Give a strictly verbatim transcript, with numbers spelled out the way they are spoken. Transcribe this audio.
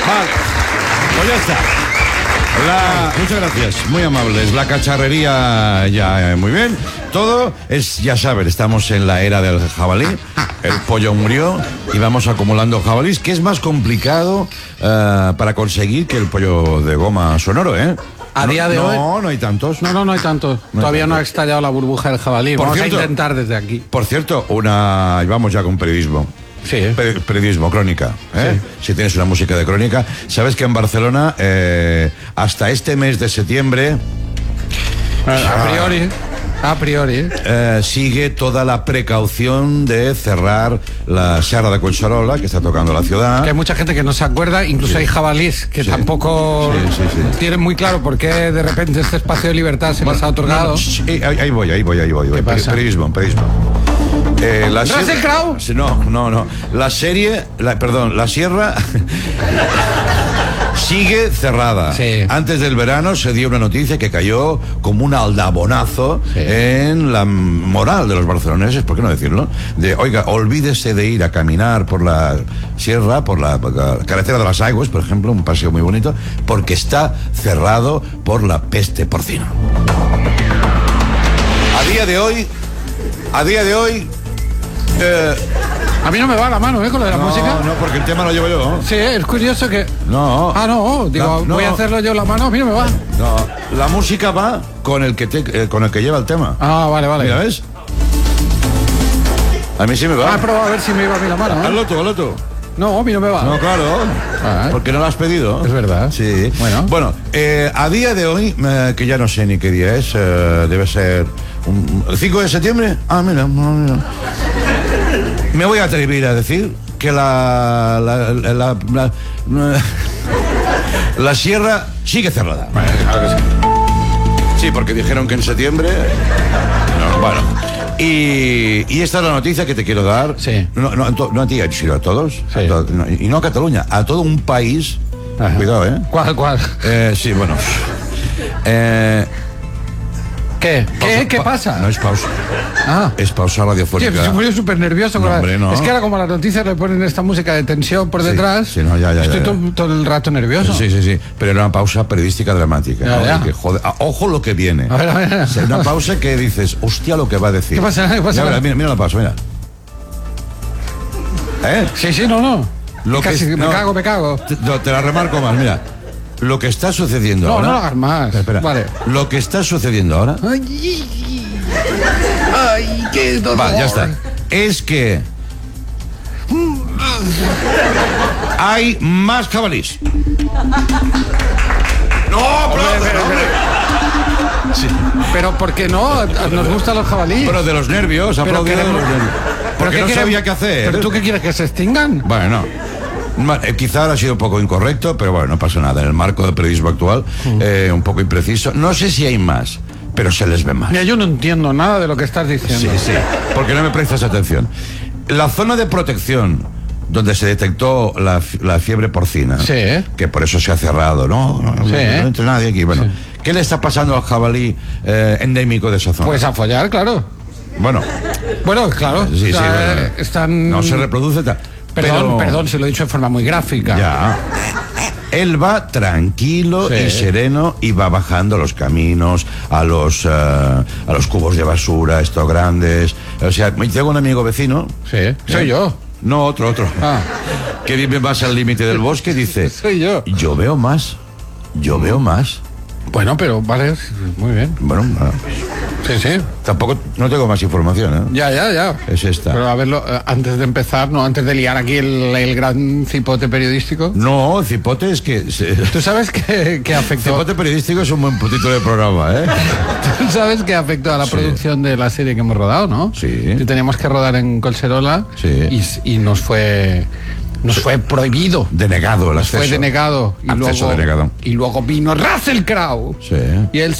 Vale, pues ya está. La, muchas gracias, muy amables. La cacharrería ya eh, muy bien. Todo es, ya saben, estamos en la era del jabalí. El pollo murió y vamos acumulando jabalís, que es más complicado uh, para conseguir que el pollo de goma sonoro, ¿eh? A no, día de no, hoy... No, no hay tantos. No, no, no hay tantos. No Todavía hay no ha tantos. estallado la burbuja del jabalí. Por Vamos cierto, a intentar desde aquí. Por cierto, una... y vamos ya con periodismo. Sí, ¿eh? Pe- periodismo, crónica, ¿eh? Sí. Si tienes una música de crónica. Sabes que en Barcelona, eh, hasta este mes de septiembre, A priori, a priori. eh, sigue toda la precaución de cerrar la Serra de Collserola, que está tocando la ciudad. Que hay mucha gente que no se acuerda, incluso Sí. hay jabalís que Sí. tampoco Sí, sí, sí. tienen muy claro por qué de repente este espacio de libertad se les ha otorgado. No, no, sí, ahí, ahí voy, ahí voy, ahí voy. ¿Qué pasa? Periodismo, periodismo. Eh, la ¿Russell sierra- Crowe? Sí, No, no, no. La serie, la, perdón, la sierra sigue cerrada. Sí. Antes del verano se dio una noticia que cayó como un aldabonazo Sí. en la moral de los barceloneses, ¿por qué no decirlo? De, oiga, olvídese de ir a caminar por la sierra, por la, por la carretera de las Aigües, por ejemplo, un paseo muy bonito, porque está cerrado por la peste porcina. A día de hoy, a día de hoy, eh, A mí no me va la mano, ¿eh? Con lo de la no, música. no, porque el tema lo llevo yo. Sí, es curioso que... No. Ah, no, digo, No, no. voy a hacerlo yo la mano, a mí no me va. No, la música va con el que te, eh, con el que lleva el tema. Ah, vale, vale. Mira, ¿ves? A mí sí me va. Ah, he probado a ver si me iba a mí la mano, ¿eh? Hazlo tú, hazlo tú. No, a mí no me va. No, claro. Ah. Porque no lo has pedido. Es verdad. Sí. Bueno. Bueno, eh, a día de hoy, eh, que ya no sé ni qué día es, eh, debe ser un- ¿el cinco de septiembre? Ah, mira, no, mira. Me voy a atrever a decir que la la, la, la, la, la sierra sigue cerrada. Bueno, claro que sí. Sí, porque dijeron que en septiembre... No, bueno. Y, y esta es la noticia que te quiero dar. Sí. No, no, a to- no a ti, sino a todos. Sí. A to- no, y no a Cataluña, a todo un país. Ajá. Cuidado, ¿eh? ¿Cuál, cuál? Eh, sí, bueno. Eh, ¿Qué? ¿Qué? pausa- ¿Qué pa- pasa? No es pausa. Ah. Es pausa Tío, radiofónica. se pone súper nervioso. No, con la- hombre, no. Es que ahora como las noticias le ponen esta música de tensión por Sí, detrás, sí, no, ya, ya, estoy ya, ya. Todo, todo el rato nervioso. Sí, sí, sí. Pero era una pausa periodística dramática. Ya, ¿no? ya. Que, joder, ah, ojo lo que viene. A ver, a ver. O sea, una pausa que dices, hostia lo que va a decir. ¿Qué pasa? ¿Qué pasa? Ya verás, mira, mira la pausa, mira. ¿Eh? Sí, sí, no, no. Lo que Casi es- me no. cago, me cago. Te, no, te la remarco más, mira. Lo que está sucediendo No, ahora. no lo hagas más. Espera, Vale. Lo que está sucediendo ahora. Ay, ay, qué dolor. Va, ya está. Es que hay más jabalís. No, Hombre, hombre. Sí. Pero ¿por qué no? Nos gustan los jabalíes. Pero de los nervios, Pero aplaudido de queremos- los nervios. ¿Pero Porque qué no queremos? sabía qué hacer. ¿Pero tú qué quieres? ¿Que se extingan? Bueno, Ma- eh, quizá ahora ha sido un poco incorrecto, pero bueno, no pasa nada. En el marco del periodismo actual, eh, un poco impreciso. No sé si hay más, pero se les ve más. Mira, yo no entiendo nada de lo que estás diciendo. Sí, sí, porque no me prestas atención. La zona de protección donde se detectó la, fi- la fiebre porcina, Sí. que por eso se ha cerrado, ¿no? No, Sí. no entra nadie aquí. Bueno, Sí. ¿qué le está pasando al jabalí eh, endémico de esa zona? Pues a follar, claro. bueno, Bueno, claro. sí, sí, O sea, bueno, están... no se reproduce. ta- Perdón, pero- perdón, se lo he dicho de forma muy gráfica. Ya. Él va tranquilo Sí. y sereno y va bajando los caminos, a los, eh, a los cubos de basura, estos grandes. O sea, tengo un amigo vecino. Sí, soy ¿eh? yo. No, otro, otro. Ah. Que vive más al límite del bosque, dice. Soy yo. Yo veo más. Yo veo más. Bueno, pero vale, muy bien. Bueno, ah, Sí, sí. tampoco, no tengo más información, ¿eh? Ya, ya, ya. Es esta. Pero a verlo, eh, antes de empezar, no, antes de liar aquí el, el gran cipote periodístico. No, cipote es que... se- ¿Tú sabes que, que afectó? Cipote periodístico es un buen putito de programa, ¿eh? ¿Tú sabes que afectó a la Sí. producción de la serie que hemos rodado, no? Sí. Que teníamos que rodar en Collserola. Sí. Y, y nos fue nos fue prohibido. Denegado el acceso. Fue denegado. Y Acceso luego, denegado. y luego vino Russell Crowe. Sí. Y él